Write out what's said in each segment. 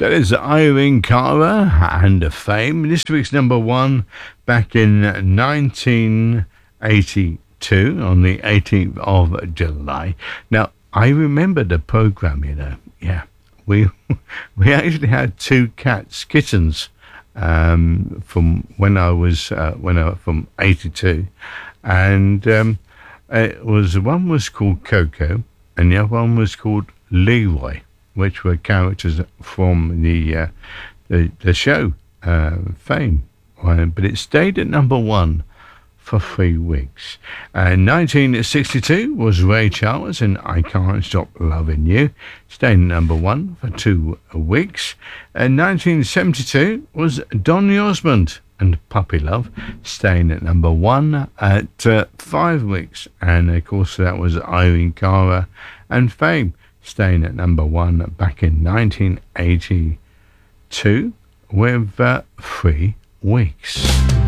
That is Irene Cara and Fame. This week's number one back in 1982 on the 18th of July. Now, I remember the program, you know. Yeah, we actually had two kittens from when I was from 82, and it was one was called Coco and the other one was called Leroy, which were characters from the show Fame. But it stayed at number one for 3 weeks. 1962 was Ray Charles and I Can't Stop Loving You, staying at number one for 2 weeks. 1972 was Donny Osmond and Puppy Love, staying at number one at 5 weeks. And of course that was Irene Cara and Fame, staying at number one back in 1982 with 3 weeks.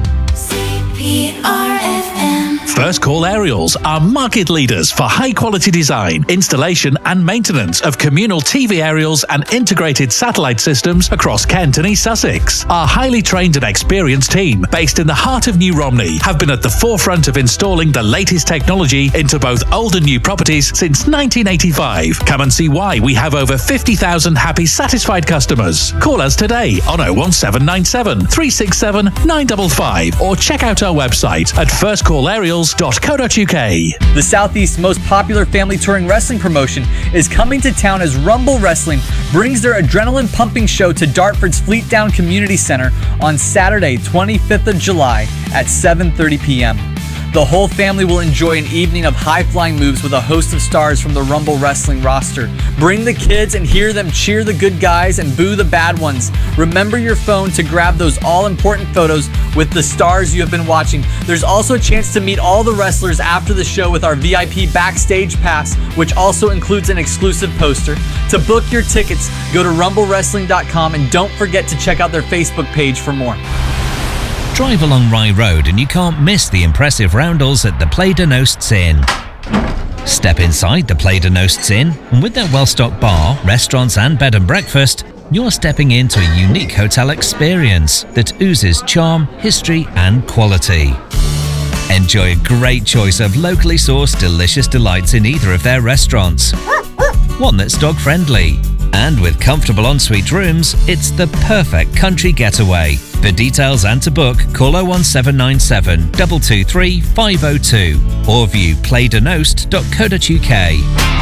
CPRFM. First Call Aerials are market leaders for high-quality design, installation and maintenance of communal TV aerials and integrated satellite systems across Kent and East Sussex. Our highly trained and experienced team, based in the heart of New Romney, have been at the forefront of installing the latest technology into both old and new properties since 1985. Come and see why we have over 50,000 happy, satisfied customers. Call us today on 01797 367 955 or check out our website at firstcallaerials.co.uk. The Southeast's most popular family touring wrestling promotion is coming to town as Rumble Wrestling brings their adrenaline-pumping show to Dartford's Fleetdown Community Center on Saturday, 25th of July at 7:30 p.m. The whole family will enjoy an evening of high-flying moves with a host of stars from the Rumble Wrestling roster. Bring the kids and hear them cheer the good guys and boo the bad ones. Remember your phone to grab those all-important photos with the stars you have been watching. There's also a chance to meet all the wrestlers after the show with our VIP Backstage Pass, which also includes an exclusive poster. To book your tickets, go to rumblewrestling.com and don't forget to check out their Facebook page for more. Drive along Rye Road and you can't miss the impressive roundels at the Play de Nosts Inn. Step inside the Play de Nosts Inn, and with their well-stocked bar, restaurants and bed and breakfast, you're stepping into a unique hotel experience that oozes charm, history and quality. Enjoy a great choice of locally sourced delicious delights in either of their restaurants. One that's dog-friendly. And with comfortable ensuite rooms, it's the perfect country getaway. For details and to book, call 01797 223 502 or view playdenost.co.uk.